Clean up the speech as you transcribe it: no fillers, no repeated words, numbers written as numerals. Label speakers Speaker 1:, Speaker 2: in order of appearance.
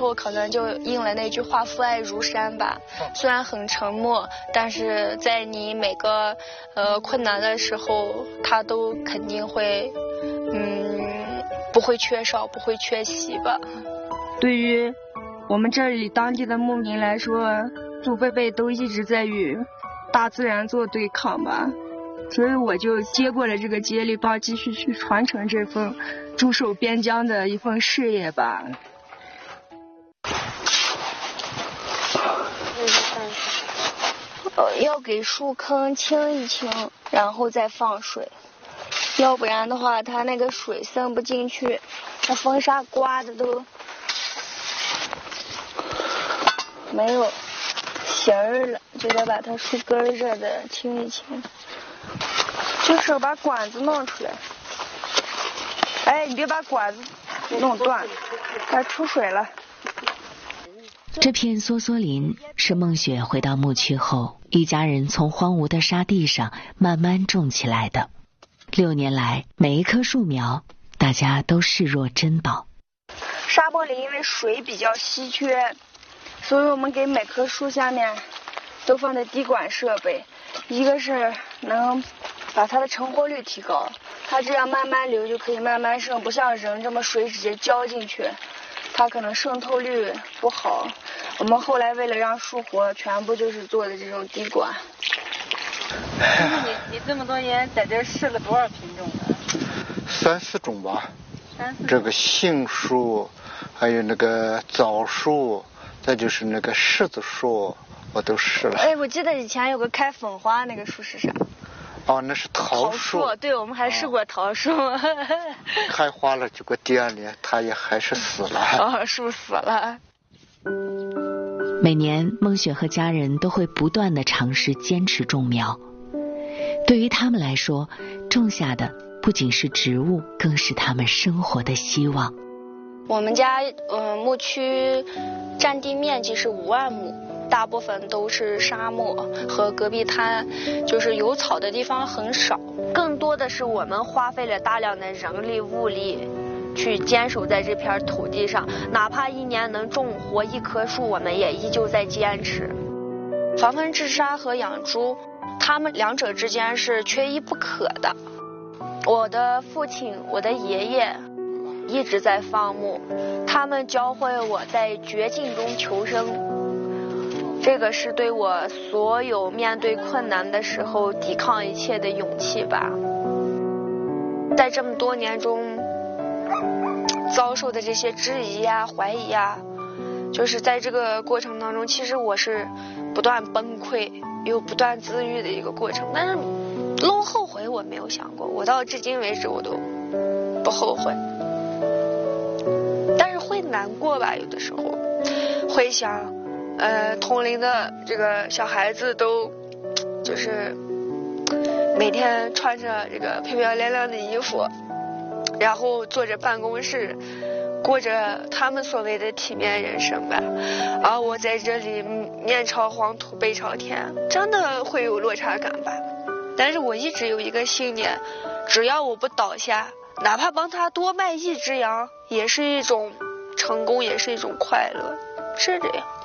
Speaker 1: 时候可能就应了那句话父爱如山吧。虽然很沉默，但是在你每个困难的时候，他都肯定会不会缺少，不会缺席吧。
Speaker 2: 对于我们这里当地的牧民来说，祖辈辈都一直在与大自然做对抗吧，所以我就接过了这个接力棒，继续去传承这份驻守边疆的一份事业吧。要给树坑清一清，然后再放水，要不然的话它那个水渗不进去，那风沙刮的都没有形儿了，就得把它树根热的清一清，就是把管子弄出来。哎，你别把管子弄断，它出水了。
Speaker 3: 这片梭梭林是孟雪回到牧区后，一家人从荒芜的沙地上慢慢种起来的。6年来，每一棵树苗大家都视若珍宝。
Speaker 2: 沙坡林因为水比较稀缺，所以我们给每棵树下面都放的滴管设备，一个是能把它的成活率提高，它这样慢慢流就可以慢慢渗，不像人这么水直接浇进去，它可能渗透率不好。我们后来为了让树活，全部就是做的这种滴管。
Speaker 4: 你这么多年在这试了多少品种呢
Speaker 5: ？3、4种吧。这个杏树，还有那个枣树，再就是那个柿子树，我都试了。
Speaker 2: 哎，我记得以前有个开粉花那个树是啥？
Speaker 5: 哦，那是桃树。
Speaker 2: 对，我们还试过桃树。
Speaker 5: 开花了，结果第2年它也还是死了。
Speaker 2: 哦，树死了。
Speaker 3: 每年孟雪和家人都会不断地尝试坚持种苗。对于他们来说，种下的不仅是植物，更是他们生活的希望。
Speaker 1: 我们家牧区占地面积是5万亩，大部分都是沙漠，和戈壁滩就是有草的地方很少，更多的是我们花费了大量的人力物力去坚守在这片土地上，哪怕1年能种活1棵树，我们也依旧在坚持。防风治沙和养猪，它们2者之间是缺一不可的。我的父亲，我的爷爷一直在放牧，他们教会我在绝境中求生，这个是对我所有面对困难的时候抵抗一切的勇气吧。在这么多年中遭受的这些质疑啊、怀疑啊，就是在这个过程当中，其实我是不断崩溃又不断自愈的一个过程。但是弄后悔我没有想过，我到至今为止我都不后悔，但是会难过吧，有的时候会想同龄的这个小孩子都就是每天穿着这个漂漂亮亮的衣服，然后坐着办公室，过着他们所谓的体面人生吧，而我在这里面朝黄土背朝天，真的会有落差感吧。但是我一直有一个信念，只要我不倒下，哪怕帮他多卖1只羊，也是一种成功，也是一种快乐，是这样。